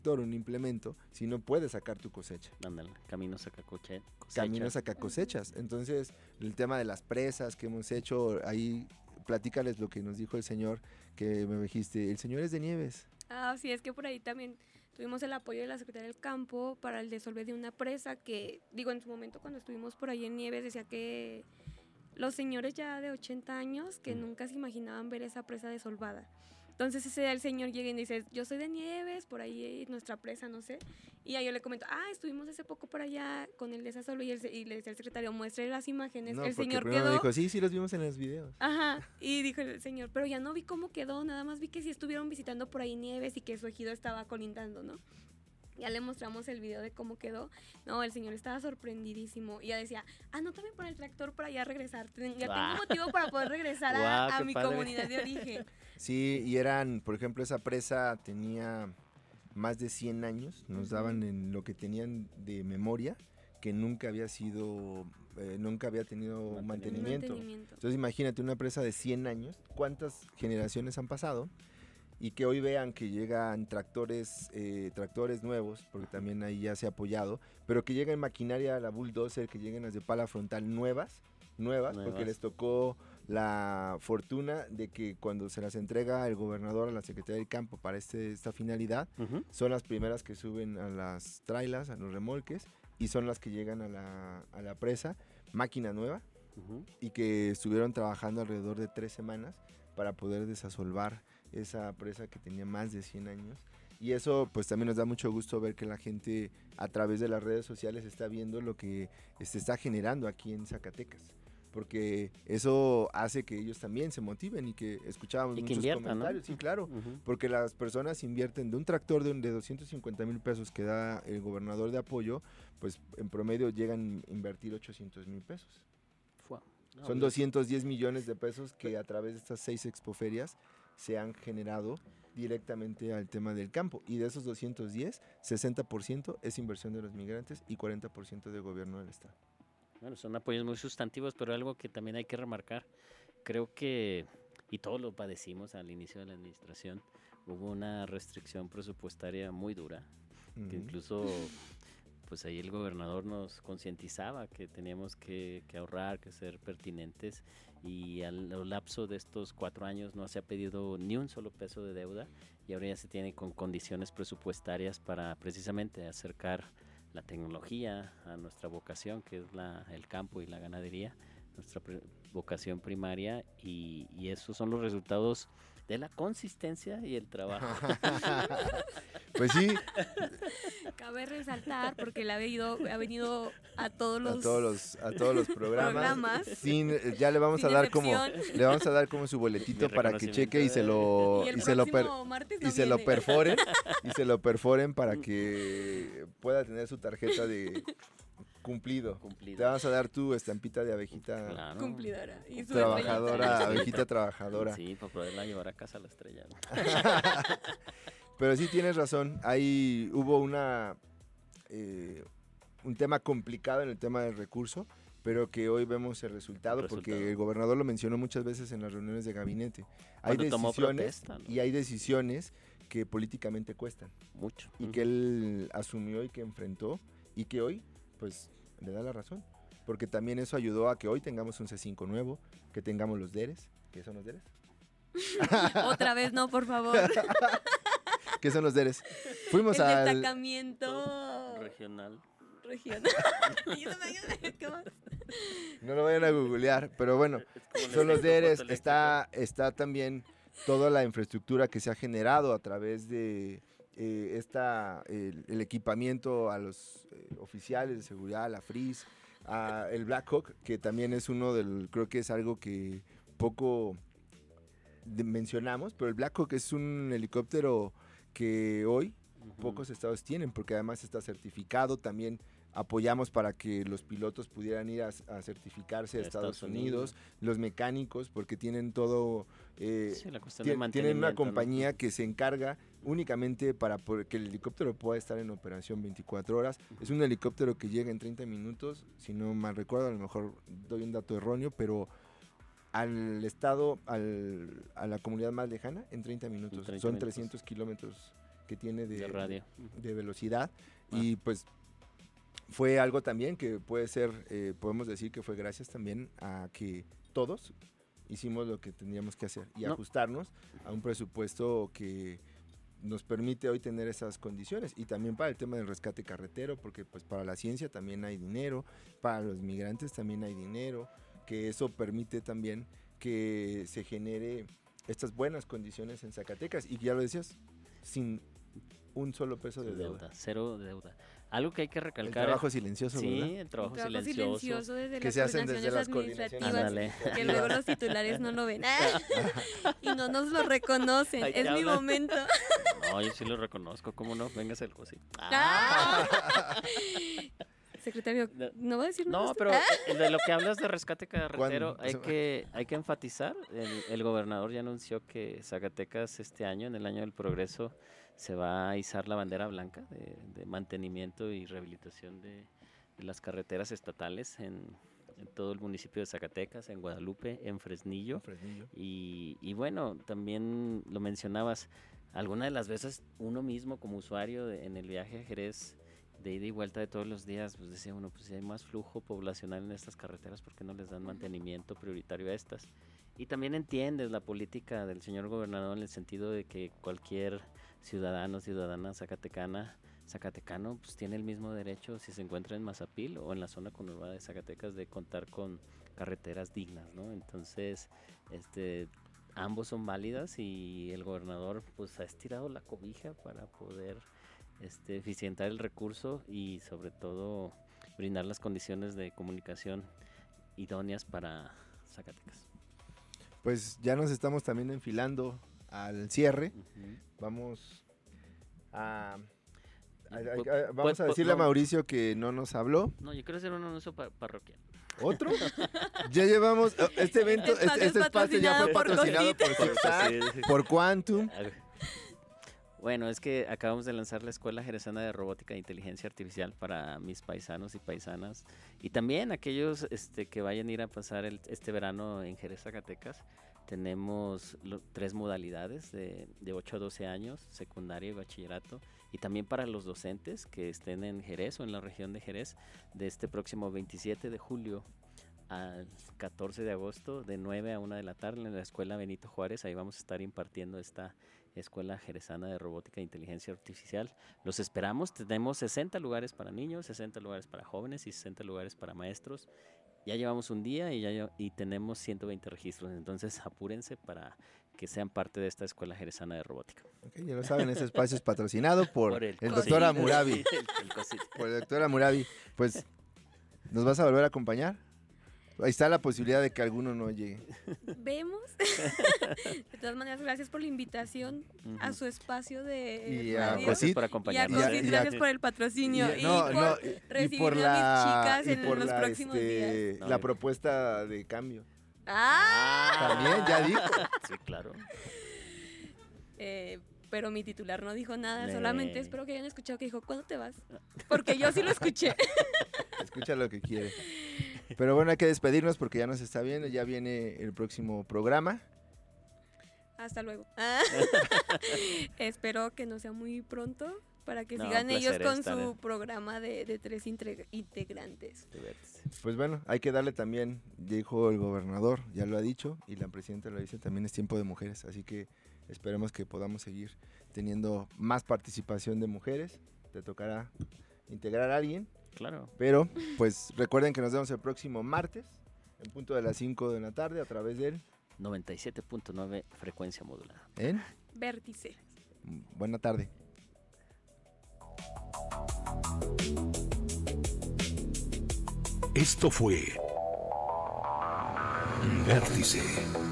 tractor, un implemento, si no puedes sacar tu cosecha. Ándale, camino saca cosechas. Camino saca cosechas. Entonces, el tema de las presas que hemos hecho, ahí platícales lo que nos dijo el señor, que me dijiste, el señor es de Nieves. Ah, sí, es que por ahí también tuvimos el apoyo de la Secretaría del Campo para el desolve de una presa que, digo, en su momento cuando estuvimos por ahí en Nieves decía que los señores ya de 80 años que nunca se imaginaban ver esa presa desolvada. Entonces ese día el señor llega y dice, yo soy de Nieves, por ahí nuestra presa, no sé. Y ahí yo le comento, estuvimos hace poco por allá con el desasolve y le decía al secretario, muestre las imágenes. No, el porque señor primero quedó... me dijo, sí, los vimos en los videos. Ajá, y dijo el señor, pero ya no vi cómo quedó, nada más vi que sí estuvieron visitando por ahí Nieves y que su ejido estaba colindando, ¿no? Ya le mostramos el video de cómo quedó. No, el señor estaba sorprendidísimo. Y ya decía, anótame para el tractor para ya regresar. Ya tengo motivo para poder regresar a mi comunidad de origen. Sí, y eran, por ejemplo, esa presa tenía más de 100 años. Nos daban en lo que tenían de memoria, que nunca había sido, nunca había tenido mantenimiento. Entonces imagínate una presa de 100 años, ¿cuántas generaciones han pasado? Y que hoy vean que llegan tractores nuevos, porque también ahí ya se ha apoyado, pero que lleguen maquinaria, la bulldozer, que lleguen las de pala frontal nuevas, porque les tocó la fortuna de que cuando se las entrega el gobernador a la Secretaría del Campo para esta finalidad, son las primeras que suben a las trailas, a los remolques, y son las que llegan a la presa, máquina nueva, y que estuvieron trabajando alrededor de 3 semanas para poder desasolvar esa presa que tenía más de 100 años. Y eso pues también nos da mucho gusto ver que la gente a través de las redes sociales está viendo lo que se está generando aquí en Zacatecas. Porque eso hace que ellos también se motiven y que escuchábamos y que muchos comentarios. ¿no? Sí, claro, porque las personas invierten de un tractor de 250,000 pesos que da el gobernador de apoyo, pues en promedio llegan a invertir 800,000 pesos. Son 210 millones de pesos que a través de estas 6 expoferias se han generado directamente al tema del campo. Y de esos 210, 60% es inversión de los migrantes y 40% del gobierno del estado. Bueno, son apoyos muy sustantivos, pero algo que también hay que remarcar, creo que, y todos lo padecimos al inicio de la administración, hubo una restricción presupuestaria muy dura, que incluso pues ahí el gobernador nos concientizaba que teníamos que ahorrar, que ser pertinentes, y a lo lapso de estos 4 años no se ha pedido ni un solo peso de deuda, y ahora ya se tiene con condiciones presupuestarias para precisamente acercar la tecnología a nuestra vocación, que es el campo y la ganadería, nuestra vocación primaria, y esos son los resultados de la consistencia y el trabajo. Pues sí. Cabe resaltar, porque él ha venido a todos los programas. Ya le vamos a dar como su boletito para que cheque y se lo perforen para que pueda tener su tarjeta de cumplido. Te vamos a dar tu estampita de abejita, claro, cumplidora y su trabajadora, abejita trabajadora. Sí, para poderla llevar a casa a la estrella, ¿no? Pero sí tienes razón, ahí hubo un tema complicado en el tema del recurso, pero que hoy vemos el resultado, porque el gobernador lo mencionó muchas veces en las reuniones de gabinete. Hay decisiones, ¿no? Y hay decisiones que políticamente cuestan. Mucho. Y que él asumió y que enfrentó, y que hoy, pues, le da la razón. Porque también eso ayudó a que hoy tengamos un C5 nuevo, que tengamos los DERES. ¿Qué son los DERES? Otra vez no, por favor. ¿Qué son los DERES? Fuimos al destacamiento regional. Ayúdame, ¿qué más? No lo vayan a googlear, pero bueno, son los DERES. Está también toda la infraestructura que se ha generado a través de el equipamiento a los oficiales de seguridad, la FRIS, el Black Hawk, que también es creo que es algo que poco mencionamos, pero el Black Hawk es un helicóptero que hoy pocos estados tienen, porque además está certificado. También apoyamos para que los pilotos pudieran ir a certificarse a Estados Unidos, los mecánicos, porque tienen todo, tienen una compañía, ¿no?, que se encarga únicamente para que el helicóptero pueda estar en operación 24 horas. Es un helicóptero que llega en 30 minutos, si no mal recuerdo, a lo mejor doy un dato erróneo, pero al estado, a la comunidad más lejana, en 30 minutos. Son 300 kilómetros que tiene De radio. de velocidad. Y pues fue algo también que puede ser, podemos decir que fue gracias también a que todos hicimos lo que teníamos que hacer y ajustarnos a un presupuesto que nos permite hoy tener esas condiciones, y también para el tema del rescate carretero, porque pues para la ciencia también hay dinero, para los migrantes también hay dinero, que eso permite también que se genere estas buenas condiciones en Zacatecas, y ya lo decías, sin un solo peso de deuda. Cero deuda. Algo que hay que recalcar. El trabajo silencioso, sí, ¿verdad? el trabajo silencioso. desde que las se hacen desde las administrativas, coordinaciones. que luego los titulares no lo ven y no nos lo reconocen. Ahí te Es mi hablan. momento. No, yo sí lo reconozco, ¿cómo no? Véngase el José. Secretario, no va a decir nada. No, pero de lo que hablas de rescate carretero, ¿Cuándo? hay que enfatizar. El gobernador ya anunció que Zacatecas este año, en el año del progreso, se va a izar la bandera blanca de mantenimiento y rehabilitación de las carreteras estatales en todo el municipio de Zacatecas, en Guadalupe, en Fresnillo. Y bueno, también lo mencionabas, alguna de las veces uno mismo como usuario en el viaje a Jerez, de ida y vuelta de todos los días, pues decía uno, pues si hay más flujo poblacional en estas carreteras, ¿por qué no les dan mantenimiento prioritario a estas? Y también entiendes la política del señor gobernador en el sentido de que cualquier ciudadano o ciudadana zacatecano, pues tiene el mismo derecho si se encuentra en Mazapil o en la zona conurbada de Zacatecas de contar con carreteras dignas, ¿no? Entonces, ambos son válidas y el gobernador pues ha estirado la cobija para poder eficientar el recurso y sobre todo brindar las condiciones de comunicación idóneas para Zacatecas. Pues ya nos estamos también enfilando al cierre. Vamos a decirle a Mauricio que no nos habló. No, yo quiero hacer un anuncio parroquial. ¿Otro? Ya llevamos este evento, este espacio ya fue patrocinado por Cipsar, por Quantum. Bueno, es que acabamos de lanzar la Escuela Jerezana de Robótica e Inteligencia Artificial para mis paisanos y paisanas y también aquellos que vayan a ir a pasar este verano en Jerez, Zacatecas. Tenemos 3 modalidades de 8 a 12 años, secundaria y bachillerato, y también para los docentes que estén en Jerez o en la región de Jerez, de este próximo 27 de julio al 14 de agosto, de 9 a 1 de la tarde en la Escuela Benito Juárez. Ahí vamos a estar impartiendo esta Escuela Jerezana de Robótica e Inteligencia Artificial. Los esperamos, tenemos 60 lugares para niños, 60 lugares para jóvenes y 60 lugares para maestros. Ya llevamos un día y tenemos 120 registros, entonces apúrense para que sean parte de esta Escuela Jerezana de Robótica. Okay, ya lo saben, ese espacio es patrocinado por el COSIT. doctor Amurabi. El COSIT. Por el doctor Amurabi. Pues, ¿nos vas a volver a acompañar? Ahí está la posibilidad de que alguno no llegue. Vemos. De todas maneras, gracias por la invitación a su espacio de y a radio. COSIT por Y a acompañarnos. COSIT, gracias por el patrocinio y por recibir a mis chicas en los próximos días. La propuesta de cambio. También, ya dijo. Sí, claro. Pero mi titular no dijo nada, solamente espero que hayan escuchado que dijo, ¿cuándo te vas? Porque yo sí lo escuché. Escucha lo que quiere. Pero bueno, hay que despedirnos porque ya nos está viendo, ya viene el próximo programa. Hasta luego. Espero que no sea muy pronto para que sigan ellos con su programa de 3 integrantes. Pues bueno, hay que darle también, dijo el gobernador, ya lo ha dicho, y la presidenta lo dice, también es tiempo de mujeres, así que esperemos que podamos seguir teniendo más participación de mujeres. Te tocará integrar a alguien. Claro. Pero, pues recuerden que nos vemos el próximo martes, en punto de las 5 de la tarde, a través del 97.9 frecuencia modulada. ¿En? Vértice. Buena tarde. Esto fue Vértice.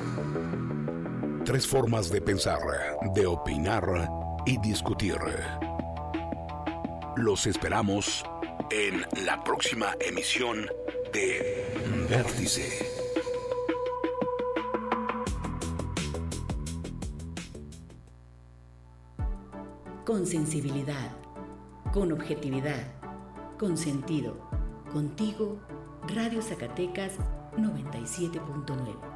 3 formas de pensar, de opinar y discutir. Los esperamos en la próxima emisión de Vértice. Con sensibilidad, con objetividad, con sentido. Contigo, Radio Zacatecas 97.9.